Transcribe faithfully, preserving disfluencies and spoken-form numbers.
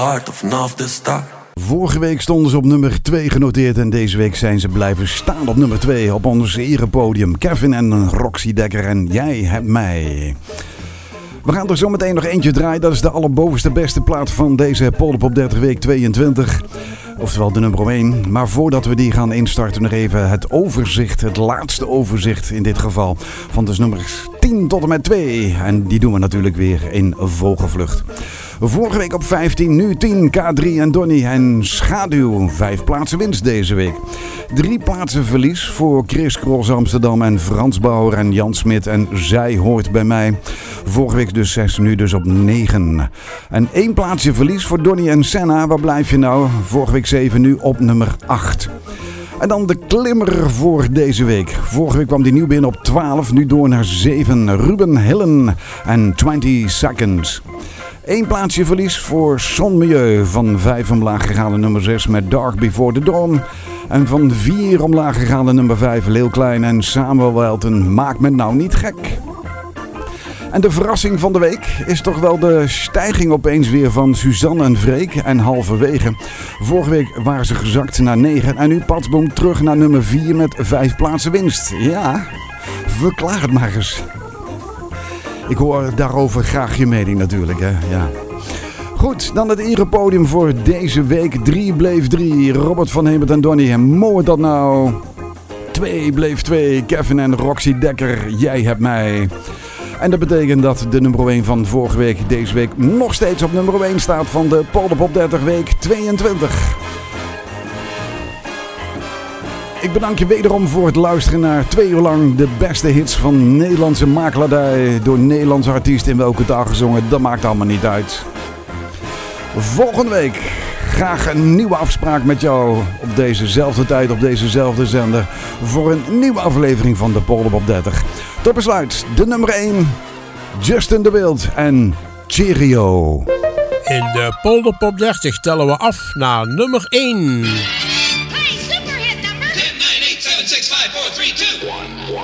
hard of vanaf de start. Vorige week stonden ze op nummer twee genoteerd en deze week zijn ze blijven staan op nummer twee op ons erepodium. Kevin en Roxy Dekker en Jij hebt mij. We gaan er zo meteen nog eentje draaien. Dat is de allerbovenste beste plaat van deze Polderpop dertig week tweeëntwintig. Oftewel de nummer één. Maar voordat we die gaan instarten nog even het overzicht. Het laatste overzicht in dit geval. Van dus nummers tien tot en met twee. En die doen we natuurlijk weer in vogelvlucht. Vorige week op vijftien, nu tien, K drie en Donnie en Schaduw. Vijf plaatsen winst deze week. Drie plaatsen verlies voor Chris Cross Amsterdam en Frans Bauer en Jan Smit. En Zij hoort bij mij. Vorige week dus zes, nu dus op negen. En één plaatsje verlies voor Donnie en Senna. Waar blijf je nou? Vorige week zeven, nu op nummer acht. En dan de klimmer voor deze week. Vorige week kwam die nieuw binnen op twaalf, nu door naar zeven. Ruben Hillen en twintig seconds. Eén plaatsje verlies voor Son Milieu. Van vijf omlaag gegaan naar nummer zes met Dark Before the Dawn. En van vier omlaag gegaan naar nummer vijf Leeuw Klein en Samuel Welten. Maak me nou niet gek. En de verrassing van de week is toch wel de stijging opeens weer van Suzanne en Freek en halverwege. Vorige week waren ze gezakt naar negen en nu patsboom terug naar nummer vier met vijf plaatsen winst. Ja, verklaar het maar eens. Ik hoor daarover graag je mening natuurlijk, hè. Ja. Goed, dan het erepodium voor deze week. drie bleef drie, Robert van Hemert en Donnie. En mooi dat nou. twee bleef twee, Kevin en Roxy Dekker. Jij hebt mij. En dat betekent dat de nummer één van vorige week deze week nog steeds op nummer één staat van de Polderpop dertig week tweeëntwintig. Ik bedank je wederom voor het luisteren naar twee uur lang de beste hits van Nederlandse makelaardij door Nederlandse artiesten in welke taal gezongen. Dat maakt allemaal niet uit. Volgende week graag een nieuwe afspraak met jou op dezezelfde tijd, op dezezelfde zender voor een nieuwe aflevering van de Polderpop dertig. Tot besluit de nummer één, Justin de Wild en Cheerio. In de Polderpop dertig tellen we af naar nummer één.